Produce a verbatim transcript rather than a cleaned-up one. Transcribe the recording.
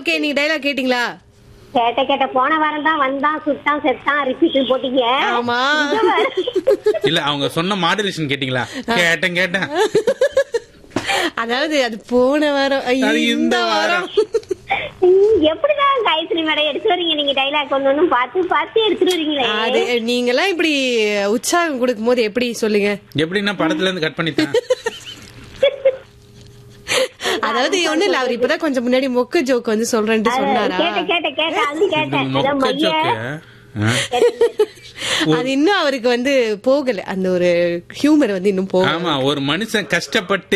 Okay, நீங்க dialogue கேட்டீங்களா? கேட்ட கேட்ட போன வாரம் தான் வந்தான் சுட்டான் செத்தான் ரிப்பீட் போட்டீங்க. ஆமா. இல்ல அவங்க சொன்ன மாடுலேஷன் கேட்டீங்களா? கேட்டேன் கேட்டேன். அதாவது அது போன வாரம், ஐயோ, அது இந்த இந்த வாரம். எப்படிதான் காயத்ரி மேடம் எடுத்து வரீங்க நீங்க டைலாக் ஒண்ணு ஒண்ணும் பார்த்து பார்த்து எடுத்துட்டு வரீங்களே. அது நீங்க எல்லாம் இப்படி உற்சாகம் கொடுக்கும் போது எப்படி சொல்லுங்க? எப்படின்னா படத்துல இருந்து கட் பண்ணிட்டேன். அதாவது ஒண்ணு இல்ல, அவர் இப்பதான் கொஞ்சம் முன்னாடி மொக்க ஜோக் வந்து சொல்றேன்ட்டு சொன்னாரா? கேட்ட கேட்ட கேட்ட அது கேட்டேன். மொக்க அதான் மைய ஜோக்கு. ஆ. அது இன்னும் அவருக்கு வந்து போகல, அந்த ஒரு ஹியூமர் வந்து இன்னும் போகல. ஆமா, ஒரு மனுஷன் கஷ்டப்பட்டு